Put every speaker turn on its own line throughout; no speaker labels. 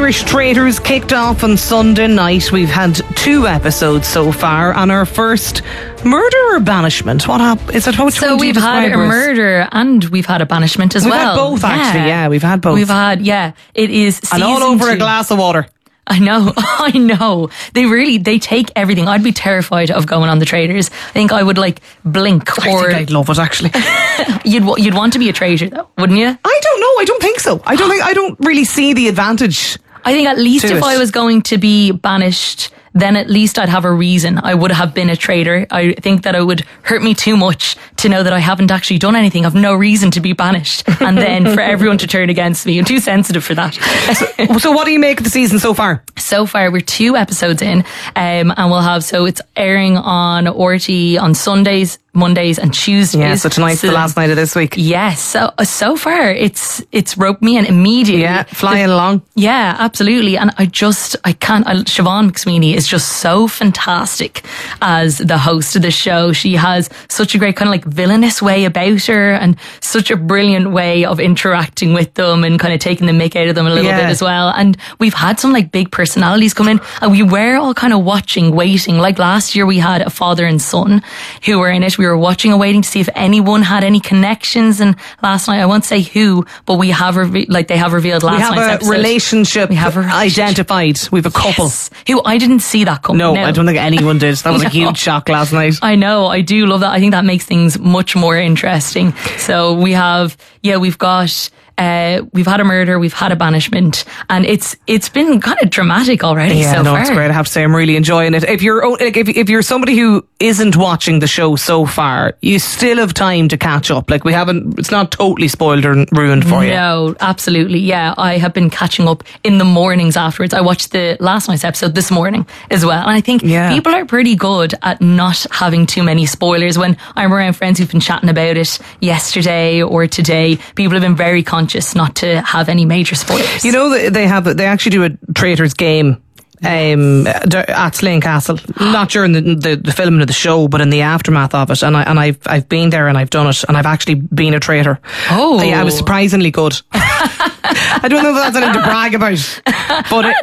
Irish Traitors kicked off on Sunday night. We've had 2 episodes so far, and our first murder or banishment. What is it?
So we've had a murder and we've had a banishment as well.
We've had both, actually. Yeah, we've had both.
It is season
and all over
2.
a glass of water.
I know. They take everything. I'd be terrified of going on the Traitors. I think I would blink.
I think I'd love it, actually.
You'd want to be a traitor though, wouldn't you?
I don't know. I don't think so. I don't really see the advantage.
I think at least if I was going to be banished, then at least I'd have a reason. I would have been a traitor. I think that it would hurt me too much to know that I haven't actually done anything. I've no reason to be banished. And then for everyone to turn against me. I'm too sensitive for that.
So what do you make of the season so far?
So far, we're 2 episodes in. And so it's airing on RTÉ on Sundays, Mondays and Tuesdays.
Yeah, so tonight's the last night of this week.
Yes. So far, it's roped me in immediately.
Yeah, flying along.
Yeah, absolutely. And Siobhan McSweeney is just so fantastic as the host of the show. She has such a great kind of villainous way about her and such a brilliant way of interacting with them and kind of taking the mick out of them a little bit as well. And we've had some big personalities come in and we were all kind of waiting. Like last year we had a father and son who were in it. We were watching and waiting to see if anyone had any connections. And last night, I won't say who, but we have they have revealed last night's episode.
We have a relationship identified. We have a couple.
Yes, who I didn't see that coming.
No, I don't think anyone did. That was a huge shock last night.
I know. I do love that. I think that makes things much more interesting. So we've had a murder, we've had a banishment, and it's been kind of dramatic already so far.
It's great. I have to say, I'm really enjoying it. If you're somebody who isn't watching the show so far, you still have time to catch up. It's not totally spoiled or ruined for you.
No, absolutely. Yeah, I have been catching up in the mornings afterwards. I watched the last night's episode this morning as well, and I think people are pretty good at not having too many spoilers. When I'm around friends who've been chatting about it yesterday or today, people have been very conscious not to have any major spoilers.
You know, they actually do a Traitors game at Slane Castle, not during the filming of the show, but in the aftermath of it. And I've been there and I've done it, and I've actually been a traitor.
Oh,
yeah, I was surprisingly good. I don't know if that's anything to brag about, but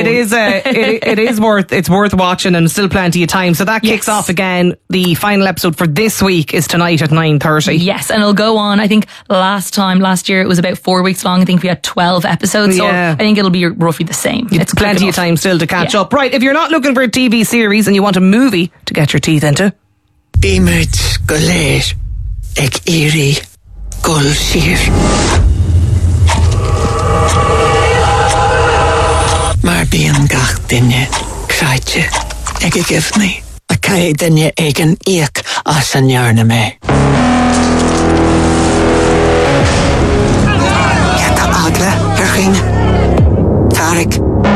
it's worth watching, and still plenty of time. So that kicks off again. The final episode for this week is tonight at 9:30.
Yes, and it'll go on. I think last year it was about 4 weeks long. I think we had 12 episodes. So I think it'll be roughly the same.
It's plenty of time still to catch up. Right, if you're not looking for a TV series and you want a movie to get your teeth into,
Bímuid go léir ag éirí gol sir. Mar bíon gach duine craite ag a gifni a cai duine ag an íoc as an jarna me. Geta agla hergin Tarek.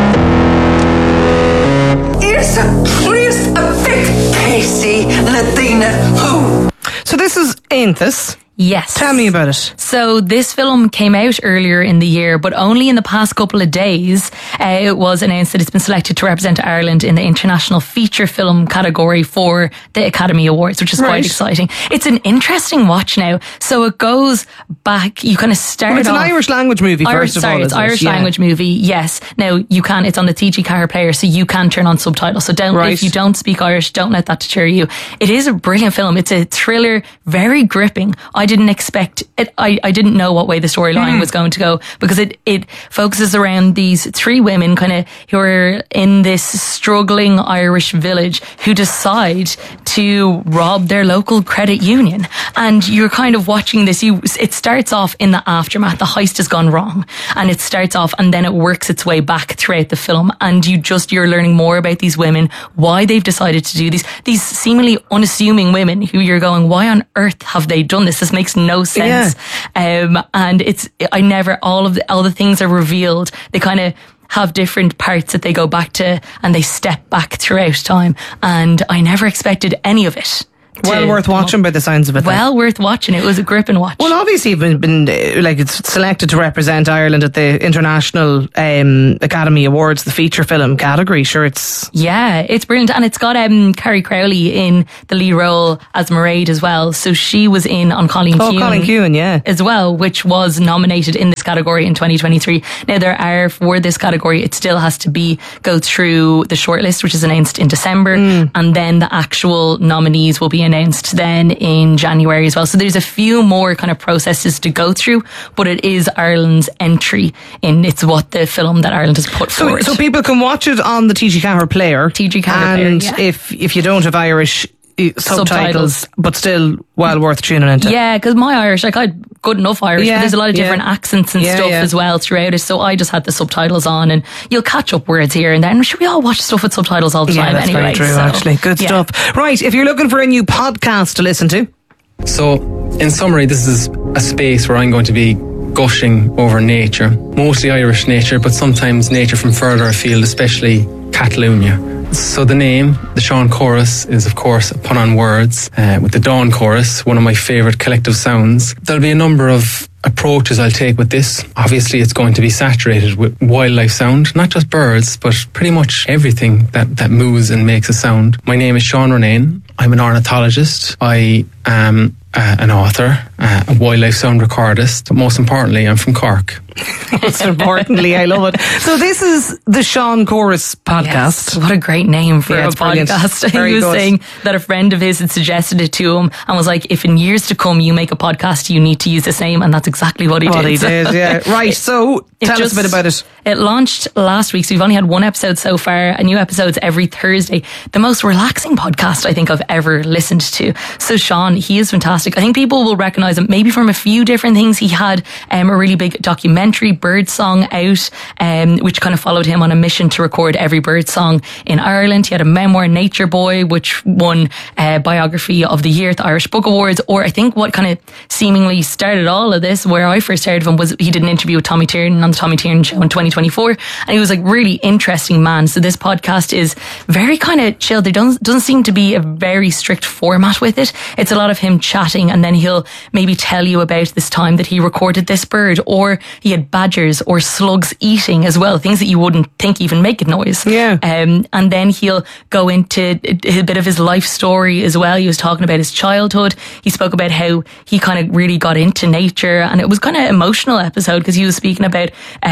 Here's a Chris a big Casey Nadina who.
So this is Ainthus.
Yes.
Tell me about it.
So this film came out earlier in the year, but only in the past couple of days it was announced that it's been selected to represent Ireland in the International Feature Film category for the Academy Awards, which is quite exciting. It's an interesting watch now. So it goes back, you kind of start
it's
off...
an Irish language movie, first of all.
It's Irish language movie, yes. Now, it's on the TG Car Player, so you can turn on subtitles. So if you don't speak Irish, don't let that deter you. It is a brilliant film. It's a thriller, very gripping. I didn't expect it. I didn't know what way the storyline was going to go, because it focuses around these 3 women who are in this struggling Irish village who decide to rob their local credit union. And you're kind of watching this. It starts off in the aftermath. The heist has gone wrong, and it starts off, and then it works its way back throughout the film. And you're learning more about these women, why they've decided to do these seemingly unassuming women who you're going, why on earth have they done this? This makes no sense. And all the things are revealed. They kind of have different parts that they go back to, and they step back throughout time. And I never expected any of it.
Well worth watching by the sounds of it.
Well worth watching. It was a gripping watch.
Well, obviously you've been it's selected to represent Ireland at the International Academy Awards, the feature film category. Sure, it's
brilliant, and it's got Carrie Crowley in the lead role as Mairead as well. So she was in on Colleen Keown.
Colleen Keown, yeah,
as well, which was nominated in this category in 2023. Now there are, for this category, it still has to go through the shortlist, which is announced in December, and then the actual nominees will be announced then in January as well. So there's a few more kind of processes to go through, but it is Ireland's entry in. It's what the film that Ireland has put forward.
So people can watch it on the TG Ceathair player.
TG Ceathair player, yeah.
if you don't have Irish subtitles, but still well worth tuning into.
Yeah, because my Irish, like, I had good enough Irish, but there's a lot of different accents and stuff as well throughout it, so I just had the subtitles on, and you'll catch up words here and there. And should we all watch stuff with subtitles all the time
that's
anyway?
Very true, actually. Good stuff. Right, if you're looking for a new podcast to listen to.
So, in summary, this is a space where I'm going to be gushing over nature, mostly Irish nature, but sometimes nature from further afield, especially Catalonia. So the name, the Sean Chorus, is of course a pun on words, with the Dawn Chorus, one of my favourite collective sounds. There'll be a number of approaches I'll take with this. Obviously it's going to be saturated with wildlife sound, not just birds, but pretty much everything that moves and makes a sound. My name is Sean Ronayne. I'm an ornithologist. I am an author, a wildlife sound recordist, but most importantly, I'm from Cork.
Most importantly, I love it. So this is the Sean Chorus podcast.
Yes, what a great name for a podcast. He was saying that a friend of his had suggested it to him and was like, if in years to come you make a podcast, you need to use this name, and that's exactly what he did.
Yeah. Right, so tell us a bit about it.
It launched last week, so we've only had one episode so far, a new episode's every Thursday. The most relaxing podcast I think I've ever listened to. So Sean, he is fantastic. I think people will recognise him maybe from a few different things. He had a really big documentary, Birdsong, out, which kind of followed him on a mission to record every birdsong in Ireland. He had a memoir, Nature Boy, which won Biography of the Year at the Irish Book Awards. Or I think what kind of seemingly started all of this, where I first heard of him, was he did an interview with Tommy Tiernan on the Tommy Tiernan Show in 2024, and he was like really interesting man. So this podcast is very kind of chill. There doesn't seem to be a very strict format with it. It's a lot of him chatting, and then he'll maybe tell you about this time that he recorded this bird, or he had badgers or slugs eating as well, things that you wouldn't think even make a noise.
Yeah.
And then he'll go into a bit of his life story as well. He was talking about his childhood. He spoke about how he kind of really got into nature, and it was kind of an emotional episode because he was speaking about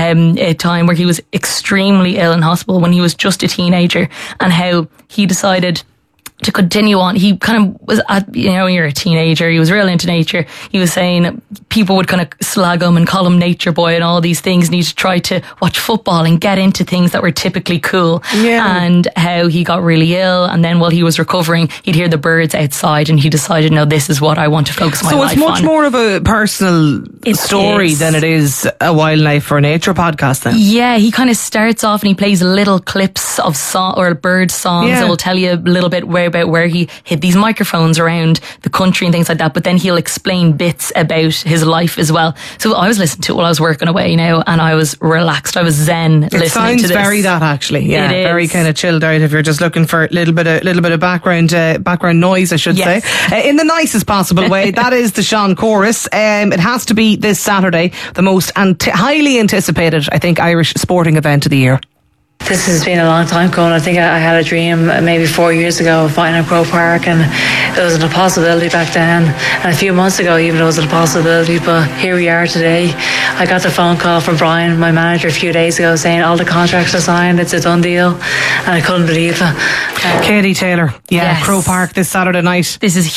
a time where he was extremely ill in hospital when he was just a teenager, and how he decided to continue on. He kind of was when you're a teenager, he was real into nature. He was saying people would kind of slag him and call him Nature Boy and all these things, and he'd try to watch football and get into things that were typically cool. Yeah. And how he got really ill, and then while he was recovering, he'd hear the birds outside, and he decided, no, this is what I want to focus my life on. So it's
much more of a personal story than it is a wildlife or nature podcast then?
Yeah, he kind of starts off and he plays little clips of bird songs that will tell you a little bit about where he hid these microphones around the country and things like that, but then he'll explain bits about his life as well. So I was listening to it while I was working away now, and I was relaxed. I was zen listening to this. It sounds
very that, actually. Yeah, very kind of chilled out if you're just looking for a little bit of background noise, I should say, in the nicest possible way. That is the Sean Chorus. It has to be this Saturday, the most highly anticipated, I think, Irish sporting event of the year.
This has been a long time coming. I think I had a dream maybe 4 years ago of fighting at Croke Park, and it wasn't a possibility back then. And a few months ago even it wasn't a possibility, but here we are today. I got the phone call from Brian, my manager, a few days ago saying all the contracts are signed, it's a done deal, and I couldn't believe it.
Katie Taylor, Croke Park this Saturday night.
This is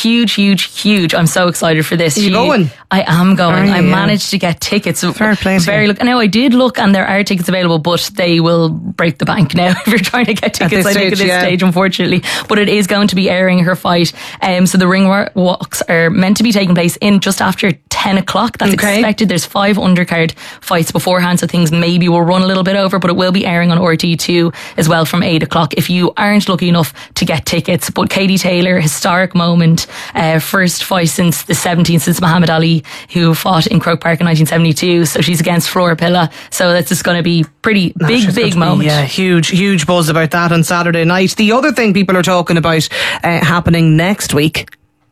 huge. I'm so excited for this.
Are you going?
I am going. I managed to get tickets.
Fair play.
Now I did look, and there are tickets available, but they will break the bank now if you're trying to get tickets. I think at this stage, unfortunately. But it is going to be airing her fight. So the ring walks are meant to be taking place in just after 10 o'clock. That's expected. There's 5 undercard fights beforehand, so things maybe will run a little bit over, but it will be airing on RT2 as well from 8 o'clock if you aren't lucky enough to get tickets. But Katie Taylor, historic moment, first fight since the 17th, since Muhammad Ali, who fought in Croke Park in 1972. So she's against Flora Pilla. So that's just going to be pretty big moment.
Huge buzz about that on Saturday night. The other thing people are talking about happening next week.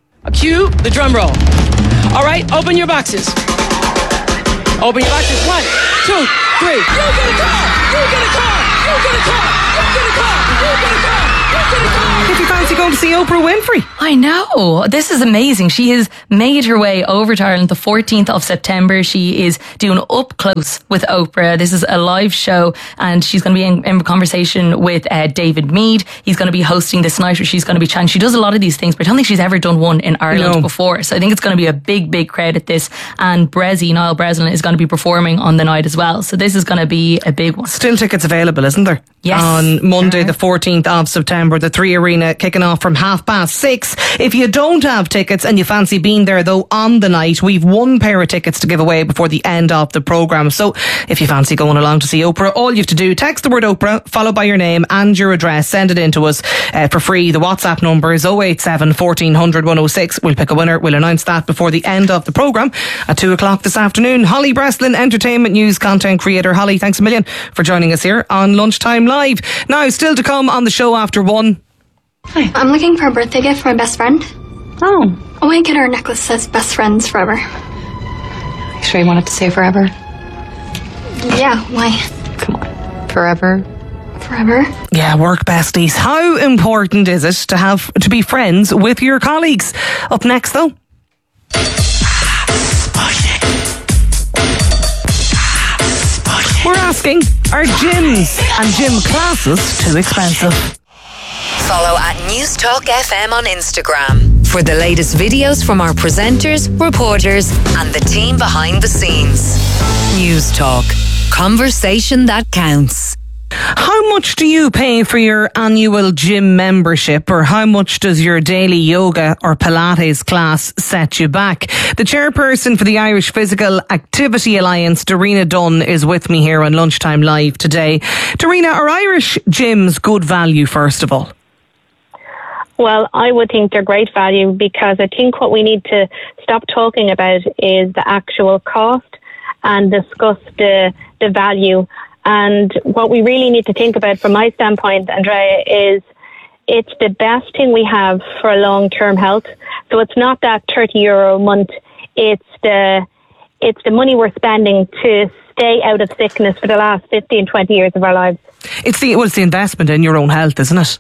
Cue the drum roll. All right, open your boxes. Open your boxes. 1, 2, 3. You get a car. You get a car. You get a car. You get a car. You get a car. You get a car.
If you fancy going to see Oprah Winfrey.
I know. This is amazing. She has made her way over to Ireland the 14th of September. She is doing Up Close with Oprah. This is a live show, and she's going to be in conversation with David Mead. He's going to be hosting this night where she's going to be chatting. She does a lot of these things, but I don't think she's ever done one in Ireland before. So I think it's going to be a big, big crowd at this. And Niall Breslin, is going to be performing on the night as well. So this is going to be a big one.
Still tickets available, isn't there?
Yes.
On Monday, the 14th of September, the 3 Arena kicking off from 6:30. If you don't have tickets and you fancy being there though on the night, we've 1 pair of tickets to give away before the end of the programme. So if you fancy going along to see Oprah, all you have to do, text the word Oprah, followed by your name and your address, send it in to us for free. The WhatsApp number is 087 1400 106. We'll pick a winner. We'll announce that before the end of the programme at 2 o'clock this afternoon. Holly Breslin, entertainment news content creator. Holly, thanks a million for joining us here on Lunchtime Live. Now, still to come on the show after 1.
Hi. I'm looking for a birthday gift for my best friend.
Oh.
I want to get her a necklace that says best friends forever.
You sure you want it to say forever?
Yeah, why?
Come on. Forever?
Forever?
Yeah, work besties. How important is it to be friends with your colleagues? Up next though. We're asking, are gyms and gym classes too expensive?
Follow at News Talk FM on Instagram for the latest videos from our presenters, reporters, and the team behind the scenes. News Talk. Conversation that counts.
How much do you pay for your annual gym membership, or how much does your daily yoga or Pilates class set you back? The chairperson for the Irish Physical Activity Alliance, Darina Dunn, is with me here on Lunchtime Live today. Darina, are Irish gyms good value, first of all?
Well, I would think they're great value, because I think what we need to stop talking about is the actual cost and discuss the value. And what we really need to think about, from my standpoint, Andrea, is it's the best thing we have for long-term health. So it's not that €30 a month. It's the money we're spending to stay out of sickness for the last 15, 20 years of our lives.
It's the investment in your own health, isn't it?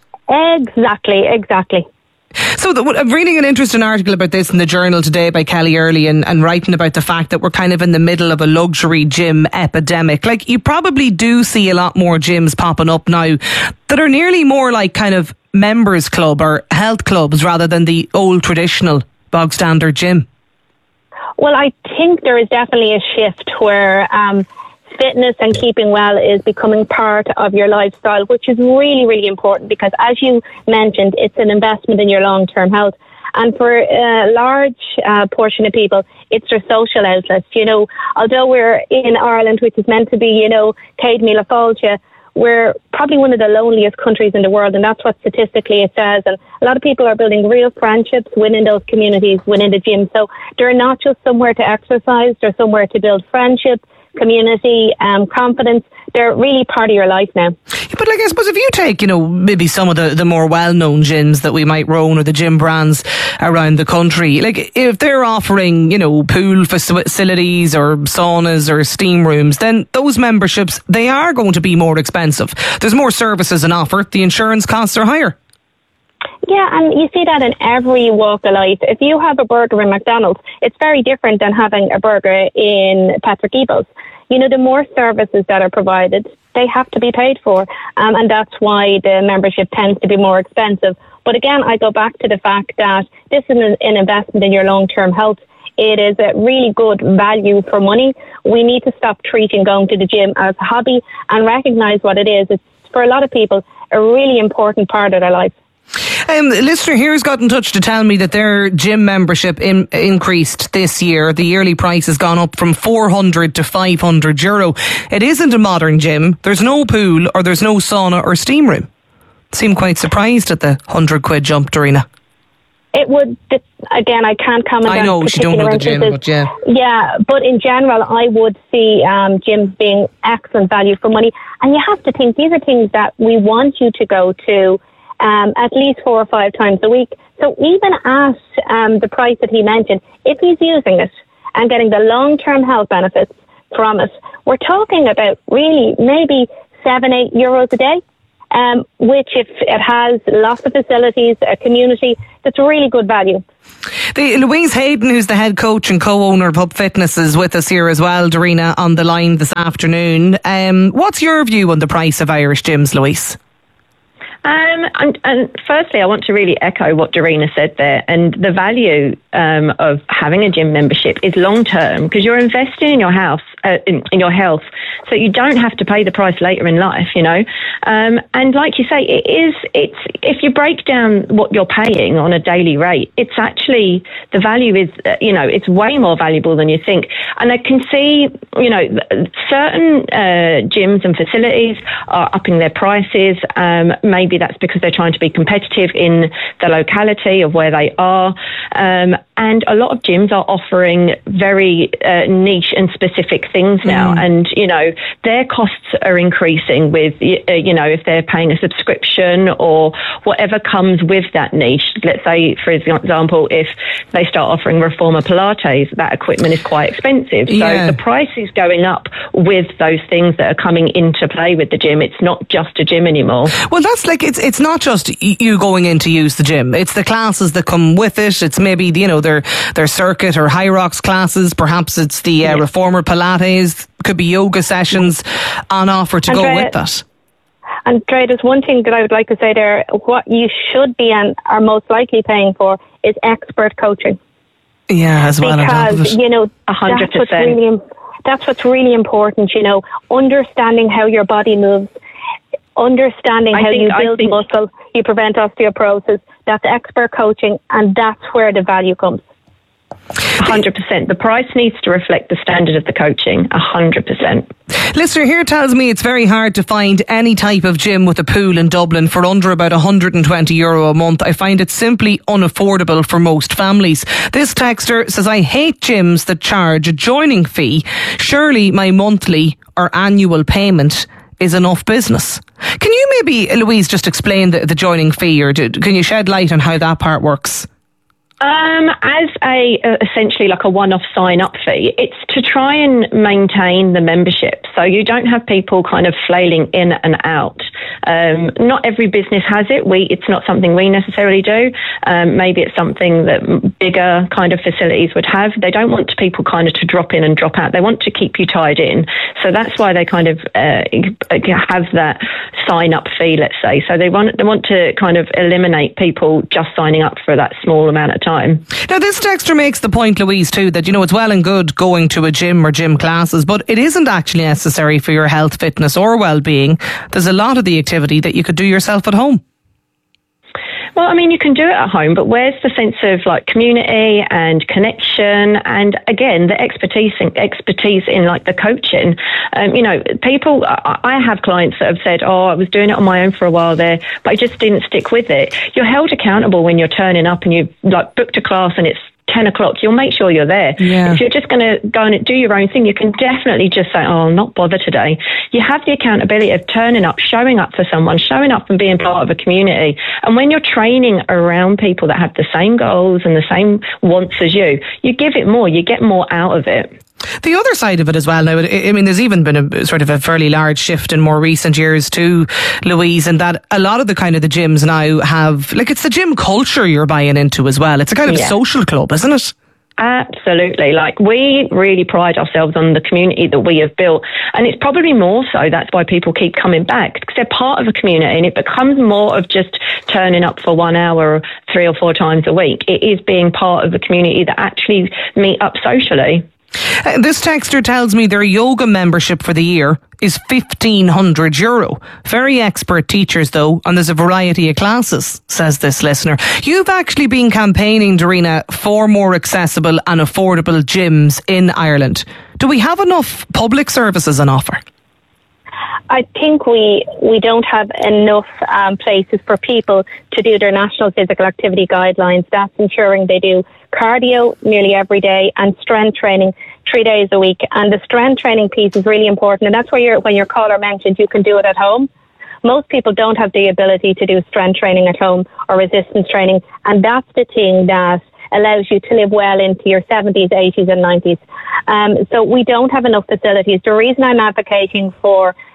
Exactly.
So I'm reading an interesting article about this in the Journal today by Kelly Early, and writing about the fact that we're kind of in the middle of a luxury gym epidemic. Like, you probably do see a lot more gyms popping up now that are nearly more like kind of members club or health clubs rather than the old traditional bog standard gym.
Well, I think there is definitely a shift where fitness and keeping well is becoming part of your lifestyle, which is really, really important, because, as you mentioned, it's an investment in your long-term health. And for a large portion of people, it's their social outlets. You know, although we're in Ireland, which is meant to be, you know, Céad Míle Fáilte, we're probably one of the loneliest countries in the world, and that's what statistically it says. And a lot of people are building real friendships within those communities, within the gym. So they're not just somewhere to exercise, they're somewhere to build friendship, community, confidence. They're really part of your life now.
Yeah, but I suppose if you take, maybe some of the more well-known gyms that we might own, or the gym brands around the country, like if they're offering, pool facilities or saunas or steam rooms, then those memberships, they are going to be more expensive. There's more services on offer. The insurance costs are higher.
Yeah, and you see that in every walk of life. If you have a burger in McDonald's, it's very different than having a burger in Patrick Eagles. The more services that are provided, they have to be paid for. And that's why the membership tends to be more expensive. But again, I go back to the fact that this is an investment in your long-term health. It is a really good value for money. We need to stop treating going to the gym as a hobby and recognise what it is. It's, for a lot of people, a really important part of their life.
A listener here has got in touch to tell me that their gym membership increased this year. The yearly price has gone up from €400 to €500. It isn't a modern gym. There's no pool, or there's no sauna or steam room. Seem quite surprised at the £100 jump, Darina.
It would, again, I can't comment on.
I know she don't know the gym, but yeah.
Yeah, but in general, I would see gyms being excellent value for money. And you have to think, these are things that we want you to go to at least 4 or 5 times a week. So even at the price that he mentioned, if he's using it and getting the long-term health benefits from it, we're talking about really maybe €7-8 a day. which if it has lots of facilities, a community, that's really good value.
Louise Hayden, who's the head coach and co-owner of Hub Fitness, is with us here as well, Darina, on the line this afternoon. What's your view on the price of Irish gyms, Louise?
And firstly, I want to really echo what Darina said there. And the value of having a gym membership is long term, because you're investing in your house, in your health, so you don't have to pay the price later in life. And like you say, it's if you break down what you're paying on a daily rate, it's actually the value is it's way more valuable than you think. And I can see certain gyms and facilities are upping their prices. Maybe that's because they're trying to be competitive in the locality of where they are. And a lot of gyms are offering very niche and specific things now. And, their costs are increasing with, if they're paying a subscription or whatever comes with that niche. Let's say, for example, if they start offering Reformer Pilates, that equipment is quite expensive. So the price is going up with those things that are coming into play with the gym. It's not just a gym anymore.
Well, that's it's not just you going in to use the gym. It's the classes that come with it. It's maybe, their circuit or high rocks classes. Perhaps it's the Reformer Pilates. Could be yoga sessions on offer to go with that.
Andrea, there's one thing that I would like to say there. What you should be and are most likely paying for is expert coaching.
Yeah, as well.
Because,
100%.
That's what's really important, understanding how your body moves, understanding how you build muscle, you prevent osteoporosis. That's expert coaching, and that's where the value comes.
100%. The price needs to reflect the standard of the coaching. 100%.
Listener here tells me it's very hard to find any type of gym with a pool in Dublin for under about €120 a month. I find it simply unaffordable for most families. This texter says, I hate gyms that charge a joining fee. Surely my monthly or annual payment is enough business. Can you maybe, Louise, just explain the joining fee, or can you shed light on how that part works?
As essentially like a one-off sign-up fee, it's to try and maintain the membership, so you don't have people kind of flailing in and out. Not every business has it. It's not something we necessarily do. Maybe it's something that bigger kind of facilities would have. They don't want people kind of to drop in and drop out. They want to keep you tied in. So that's why they kind of have that sign-up fee, let's say. So they want to kind of eliminate people just signing up for that small amount of time.
Now, this texter makes the point, Louise, too, that, it's well and good going to a gym or gym classes, but it isn't actually necessary for your health, fitness or well-being. There's a lot of the activity that you could do yourself at home.
Well, I mean, you can do it at home, but where's the sense of like community and connection, and again, the expertise in like the coaching? People. I have clients that have said, "Oh, I was doing it on my own for a while there, but I just didn't stick with it." You're held accountable when you're turning up and you've like booked a class and it's 10 o'clock, you'll make sure you're there. If you're just going to go and do your own thing, you can definitely just say, oh, I'll not bother today. You have the accountability of turning up, showing up for someone, showing up and being part of a community. And when you're training around people that have the same goals and the same wants as you give it more, you get more out of it.
The other side of it as well now, I mean, there's even been a sort of a fairly large shift in more recent years too, Louise, and that a lot of the kind of the gyms now have, like, it's the gym culture you're buying into as well. It's a kind of social club, isn't it?
Absolutely. Like, we really pride ourselves on the community that we have built, and it's probably more so that's why people keep coming back, because they're part of a community, and it becomes more of just turning up for 1 hour 3 or 4 times a week. It is being part of a community that actually meet up socially.
This texter tells me their yoga membership for the year is €1,500. Very expert teachers though, and there's a variety of classes, says this listener. You've actually been campaigning, Darina, for more accessible and affordable gyms in Ireland. Do we have enough public services on offer?
I think we don't have enough places for people to do their national physical activity guidelines. That's ensuring they do cardio nearly every day and strength training 3 days a week. And the strength training piece is really important. And that's where when your caller mentioned you can do it at home. Most people don't have the ability to do strength training at home or resistance training. And that's the thing that allows you to live well into your 70s, 80s and 90s. So we don't have enough facilities. The reason I'm advocating for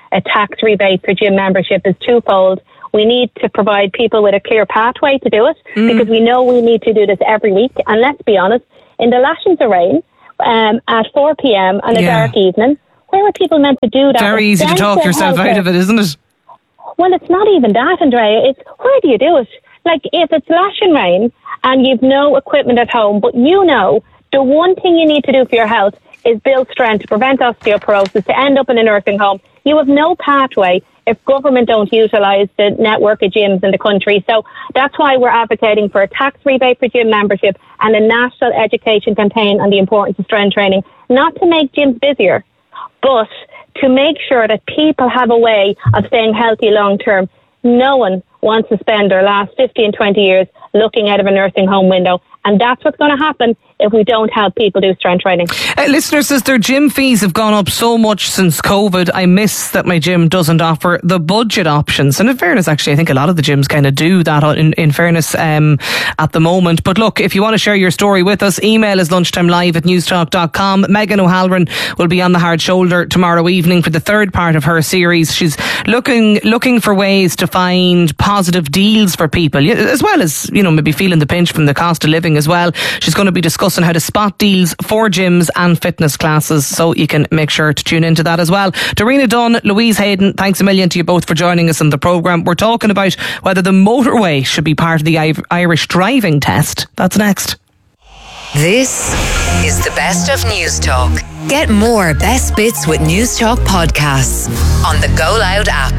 a tax rebate for gym membership is twofold. We need to provide people with a clear pathway to do it, because we know we need to do this every week. And let's be honest, in the lashings of rain, at 4 p.m. on a dark evening, where are people meant to do that?
Very easy to talk yourself out of it, isn't it?
Well, it's not even that, Andrea. It's where do you do it? Like, if it's lashing rain and you've no equipment at home, but you know the one thing you need to do for your health is build strength to prevent osteoporosis, to end up in a nursing home, you have no pathway if government don't utilise the network of gyms in the country. So that's why we're advocating for a tax rebate for gym membership and a national education campaign on the importance of strength training, not to make gyms busier, but to make sure that people have a way of staying healthy long term. No one wants to spend their last 15, 20 years looking out of a nursing home window. And that's what's going to happen if we don't help people do strength training.
Listener says their gym fees have gone up so much since COVID. I miss that my gym doesn't offer the budget options. And in fairness, actually, I think a lot of the gyms kind of do that in fairness at the moment. But look, if you want to share your story with us, email is lunchtimelive@newstalk.com. Megan O'Halloran will be on the Hard Shoulder tomorrow evening for the third part of her series. She's looking for ways to find positive deals for people, as well as, maybe feeling the pinch from the cost of living as well. She's going to be discussing how to spot deals for gyms and fitness classes, so you can make sure to tune into that as well. Darina Dunn, Louise Hayden, thanks a million to you both for joining us on the programme. We're talking about whether the motorway should be part of the Irish driving test. That's next.
This is the best of News Talk. Get more best bits with News Talk podcasts on the Go Loud app.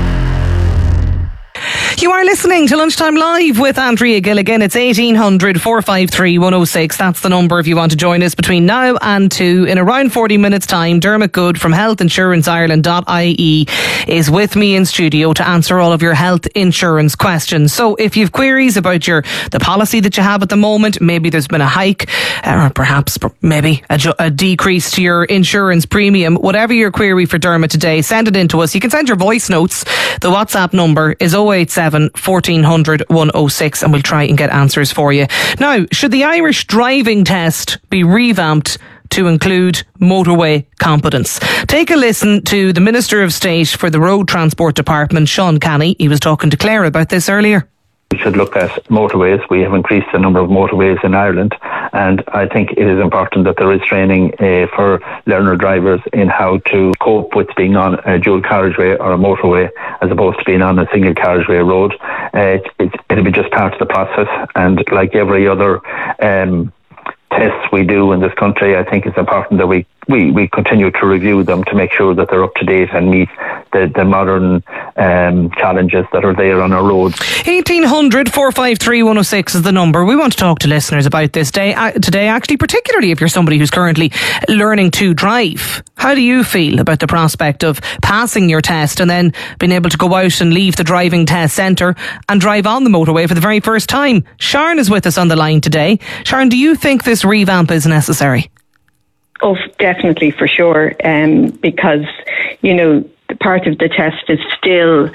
You are listening to Lunchtime Live with Andrea Gilligan. It's 1800 453 106. That's the number if you want to join us between now and 2. In around 40 minutes time, Dermot Good from healthinsuranceireland.ie is with me in studio to answer all of your health insurance questions. So if you've queries about the policy that you have at the moment, maybe there's been a hike, or perhaps maybe a decrease to your insurance premium, whatever your query for Dermot today, send it in to us. You can send your voice notes. The WhatsApp number is 087 1400 106, and we'll try and get answers for you. Now, should the Irish driving test be revamped to include motorway competence? Take a listen to the Minister of State for the Road Transport Department, Sean Canny. He was talking to Claire about this earlier.
We should look at motorways. We have increased the number of motorways in Ireland, and I think it is important that there is training for learner drivers in how to cope with being on a dual carriageway or a motorway as opposed to being on a single carriageway road. It'll be just part of the process, and like every other tests we do in this country, I think it's important that we continue to review them to make sure that they're up to date and meet the modern challenges that are there on our roads.
1800 453 106 is the number. We want to talk to listeners about this today, actually, particularly if you're somebody who's currently learning to drive. How do you feel about the prospect of passing your test and then being able to go out and leave the driving test centre and drive on the motorway for the very first time? Sharon is with us on the line today. Sharon, do you think this revamp is necessary?
Oh, definitely, for sure, because, part of the test is still,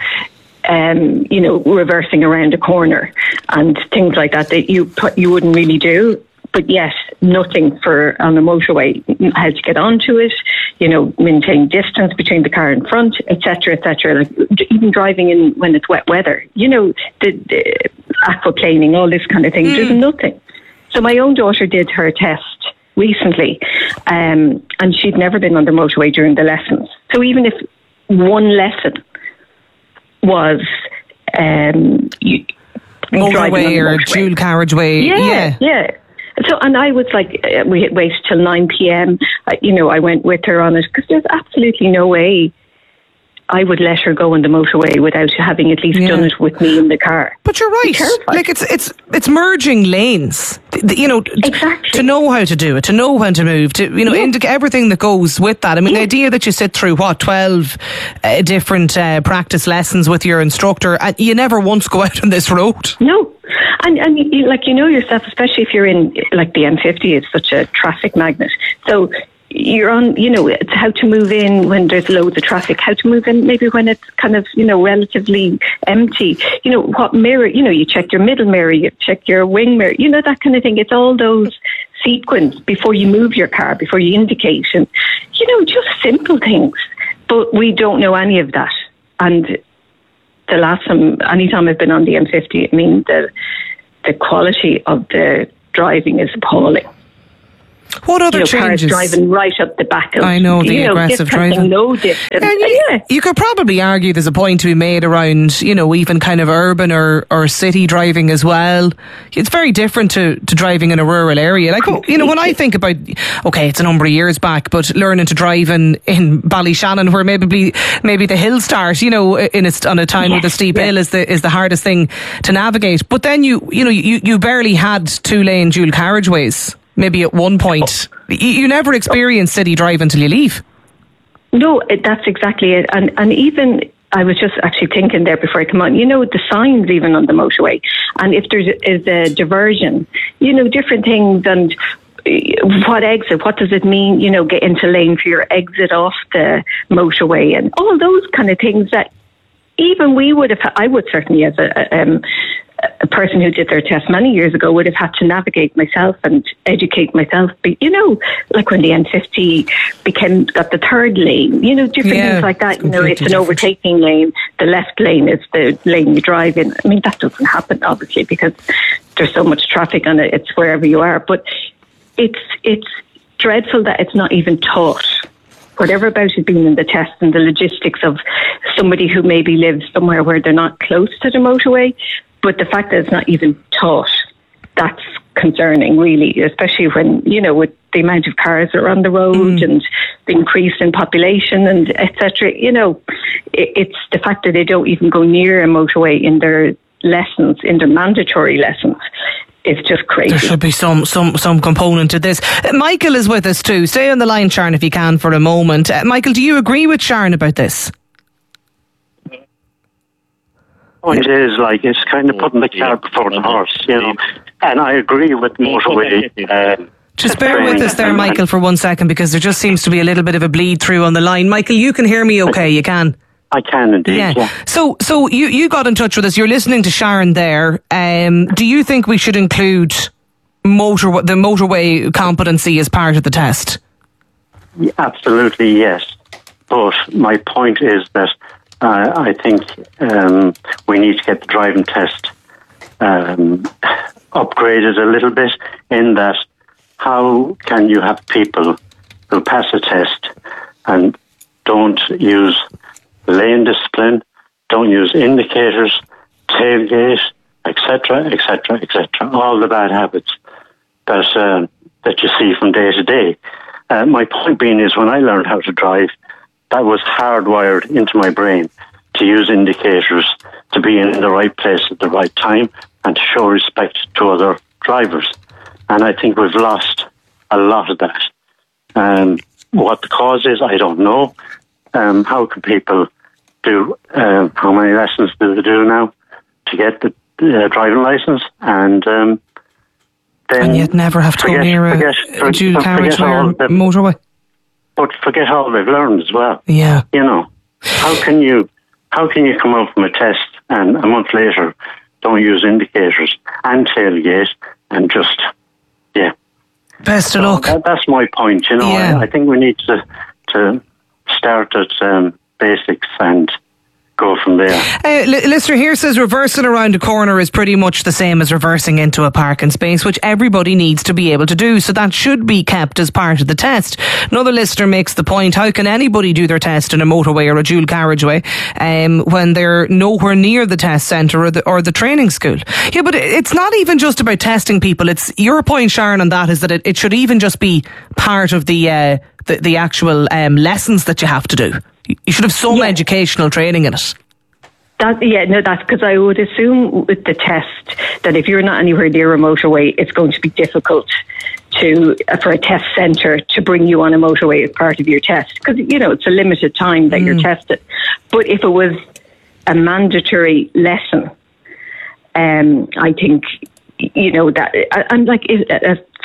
reversing around a corner and things like that you wouldn't really do. But yet, nothing on the motorway, how to get onto it, maintain distance between the car in front, etc., etc. Like even driving in when it's wet weather, the aquaplaning, all this kind of thing. There's nothing. So my own daughter did her test recently, and she'd never been on the motorway during the lessons. So even if one lesson was
motorway or dual carriageway,
yeah. So, and I was like, we waited till 9 p.m. I went with her on it because there's absolutely no way I would let her go on the motorway without having at least done it with me in the car.
But you're right. Like it's merging lanes.
Exactly.
To know how to do it, to know when to move, to indicate everything that goes with that. I mean, the idea that you sit through 12 different practice lessons with your instructor, and you never once go out on this road.
No. And yourself, especially if you're in like the M50, it's such a traffic magnet. So you're on, it's how to move in when there's loads of traffic, how to move in maybe when it's kind of, relatively empty. What mirror, you check your middle mirror, you check your wing mirror, that kind of thing. It's all those sequence before you move your car, before you indicate, and, just simple things But we don't know any of that. And anytime I've been on the M50, I mean, the quality of the driving is appalling.
What other changes?
Cars driving right up the back of,
I know, the aggressive driving.
No distance.
You could probably argue there's a point to be made around, even kind of urban or city driving as well. It's very different to driving in a rural area. Like, when I think about, okay, it's a number of years back, but learning to drive in Ballyshannon, where maybe the hill start, on a time with a steep hill is the hardest thing to navigate. But then you barely had 2-lane dual carriageways. Maybe at one point. You never experience city drive until you leave.
No, that's exactly it. And even, I was just actually thinking there before I come on, the signs even on the motorway. And if there is a diversion, different things, and what exit, what does it mean, get into lane for your exit off the motorway, and all those kind of things that even I would certainly, as a person who did their test many years ago, would have had to navigate myself and educate myself. But, like when the N50 got the third lane, different things like that. It's an overtaking lane. The left lane is the lane you drive in. I mean, that doesn't happen, obviously, because there's so much traffic on it. It's wherever you are. But it's dreadful that it's not even taught. Whatever about it being in the test and the logistics of somebody who maybe lives somewhere where they're not close to the motorway, but the fact that it's not even taught, that's concerning, really, especially when, with the amount of cars that are on the road and the increase in population and etc. It's the fact that they don't even go near a motorway in their lessons, in their mandatory lessons. It's just crazy.
There should be some component to this. Michael is with us too. Stay on the line, Sharon, if you can, for a moment. Michael, do you agree with Sharon about this?
It is it's kind of putting the cart before the horse, and I agree with motorway.
Just bear with us there, Michael, for 1 second, because there just seems to be a little bit of a bleed through on the line. Michael, you can hear me okay? You can?
I can indeed, yeah.
So you got in touch with us. You're listening to Sharon there. Do you think we should include the motorway competency as part of the test?
Absolutely, yes. But my point is that I think we need to get the driving test upgraded a little bit, in that how can you have people who pass a test and don't use lane discipline, don't use indicators, tailgate, etc., etc., etc., all the bad habits that you see from day to day. My point being is, when I learned how to drive, that was hardwired into my brain to use indicators, to be in the right place at the right time, and to show respect to other drivers. And I think we've lost a lot of that. What the cause is, I don't know. How can people do, how many lessons do they do now to get the driving licence? And
yet never have to go near a dual carriageway or motorway.
But forget all they've learned as well.
Yeah.
How can you come out from a test and a month later don't use indicators and tailgate and just,
Best of luck.
That's my point, I think we need to start at basics and go from there.
Listener here says reversing around a corner is pretty much the same as reversing into a parking space, which everybody needs to be able to do, so that should be kept as part of the test. Another listener makes the point, how can anybody do their test in a motorway or a dual carriageway when they're nowhere near the test centre or the training school? Yeah, but it's not even just about testing people. It's your point, Sharon, on that is that it should even just be part of the actual lessons that you have to do. You should have some educational training in it.
That's because I would assume with the test that if you're not anywhere near a motorway, it's going to be difficult for a test centre to bring you on a motorway as part of your test, because it's a limited time that you're tested. But if it was a mandatory lesson, I think that I'm like,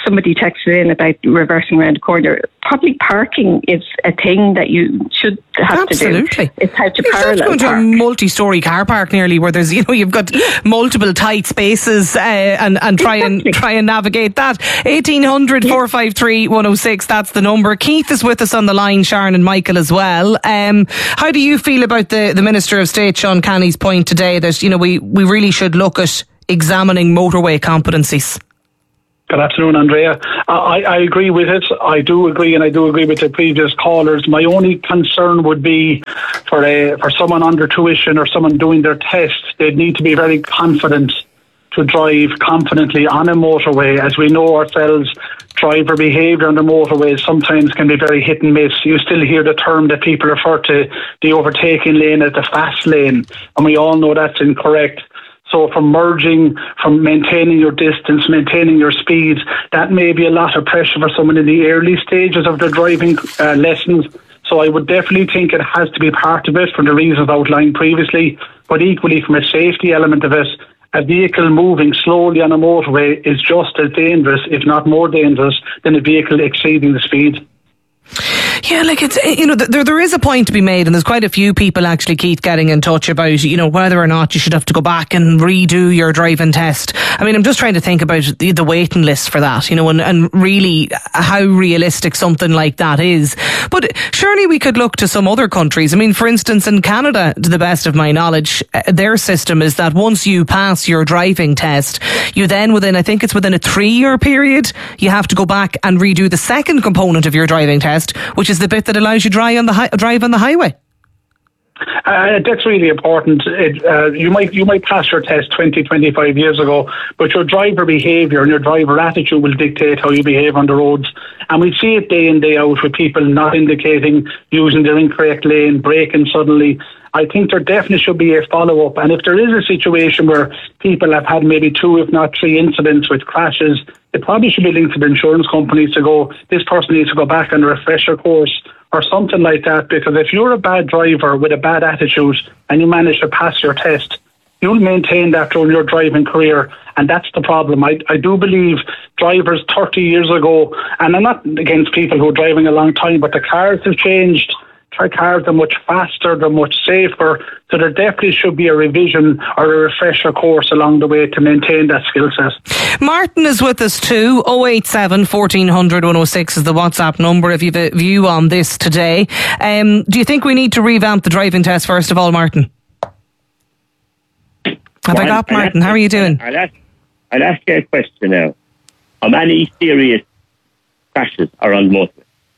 somebody texted in about reversing around the corner. Public parking is a thing that you should have to do.
Absolutely.
It's how to
you
parallel
have to go into
park.
a multi-storey car park nearly, where there's, you've got multiple tight spaces, and try and navigate that. 1800 453 106. That's the number. Keith is with us on the line. Sharon and Michael as well. How do you feel about the Minister of State Sean Canney's point today that we really should look at examining motorway competencies?
Good afternoon, Andrea. I agree with it. I do agree, and I do agree with the previous callers. My only concern would be for someone under tuition or someone doing their test, they'd need to be very confident to drive confidently on a motorway. As we know ourselves, driver behaviour on the motorways sometimes can be very hit and miss. You still hear the term that people refer to the overtaking lane as the fast lane, and we all know that's incorrect. So from merging, from maintaining your distance, maintaining your speed, that may be a lot of pressure for someone in the early stages of their driving lessons. So I would definitely think it has to be part of it for the reasons outlined previously, but equally from a safety element of it, a vehicle moving slowly on a motorway is just as dangerous, if not more dangerous, than a vehicle exceeding the speed.
Yeah, like it's, there is a point to be made, and there's quite a few people actually, Keith, getting in touch about, whether or not you should have to go back and redo your driving test. I mean, I'm just trying to think about the waiting list for that, and really how realistic something like that is. But surely we could look to some other countries. I mean, for instance, in Canada, to the best of my knowledge, their system is that once you pass your driving test, you then within a 3-year period, you have to go back and redo the second component of your driving test, which is the bit that allows you to drive on the highway.
That's really important. You might pass your test 20-25 years ago, but your driver behaviour and your driver attitude will dictate how you behave on the roads. And we see it day in, day out with people not indicating, using their incorrect lane, braking suddenly. I think there definitely should be a follow-up. And if there is a situation where people have had maybe 2, if not 3 incidents with crashes, it probably should be linked to the insurance companies to go, this person needs to go back on a refresher course or something like that. Because if you're a bad driver with a bad attitude and you manage to pass your test, you'll maintain that through your driving career. And that's the problem. I do believe drivers 30 years ago, and I'm not against people who are driving a long time, but the cars have changed. Cars are much faster, they're much safer, so there definitely should be a revision or a refresher course along the way to maintain that skill set.
Martin is with us too. 087 1400 106 is the WhatsApp number if you have a view on this today. Do you think we need to revamp the driving test first of all, Martin? Have I got Martin? How are you doing?
I'll ask you a question now. How many serious crashes are on motorways?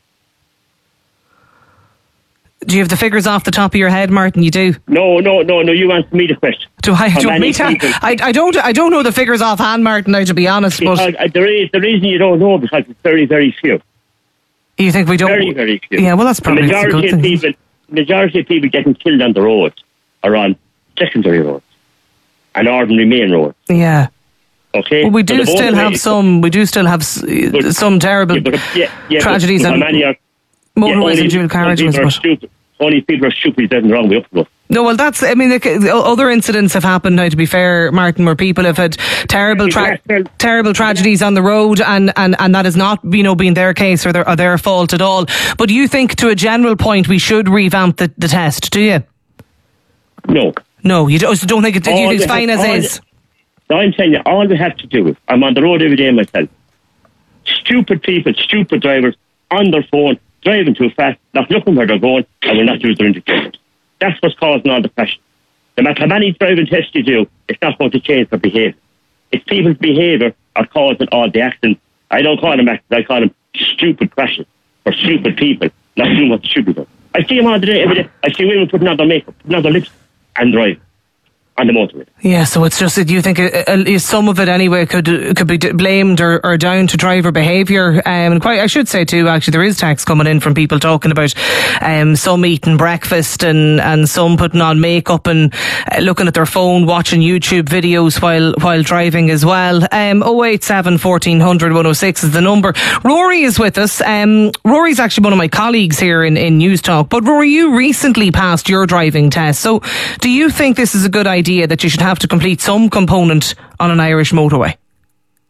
Do you have the figures off the top of your head, Martin? You do?
No. You answer me the question.
I don't know the figures offhand, Martin. Now, to be honest,
because the reason you don't know because it's very, very few.
You think we don't?
Very, very few.
Yeah, well, that's probably a good thing.
Majority of people getting killed on the roads are on secondary roads and ordinary main roads.
Yeah.
Okay.
Well, we do still have some terrible tragedies on motorways and dual carriageways.
Only people are stupid, there's nothing wrong with it.
No, well, other incidents have happened now, to be fair, Martin, where people have had terrible tragedies on the road, and that has not, been their case or their fault at all. But you think, to a general point, we should revamp the test, do you?
No,
you don't think it's fine as is?
No, I'm telling you, all we have to do is, I'm on the road every day myself. Stupid people, stupid drivers, on their phone, driving too fast, not looking where they're going, and will not use their indicators. That's what's causing all the crashes. No matter how many driving tests you do, it's not going to change their behaviour. It's people's behaviour are causing all the accidents. I don't call them accidents, I call them stupid crashes for stupid people not doing what they should be doing. I see them all the day, every day. I see women putting on their makeup, putting on their lips, and drive on the motorway.
Yeah, so it's just that you think some of it anyway could be blamed or down to driver behaviour. And I should say too, actually, there is text coming in from people talking about some eating breakfast and some putting on makeup and looking at their phone, watching YouTube videos while driving as well. 087 1400 106 is the number. Rory is with us. Rory's actually one of my colleagues here in News Talk. But Rory, you recently passed your driving test. So do you think this is a good idea that you should have to complete some component on an Irish motorway?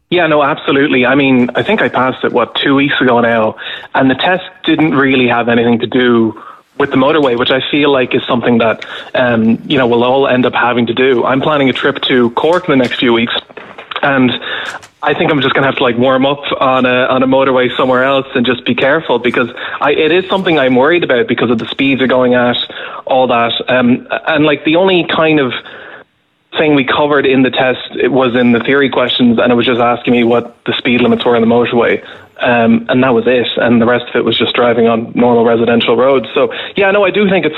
Yeah, no, absolutely. I mean, I think I passed it, 2 weeks ago now, and the test didn't really have anything to do with the motorway, which I feel like is something that, we'll all end up having to do. I'm planning a trip to Cork in the next few weeks, and I think I'm just going to have to warm up on a motorway somewhere else and just be careful, because it is something I'm worried about because of the speeds are going at, all that. And the only kind of thing we covered in the test, it was in the theory questions, and it was just asking me what the speed limits were on the motorway. And that was it. And the rest of it was just driving on normal residential roads. So, yeah, no, I do think it's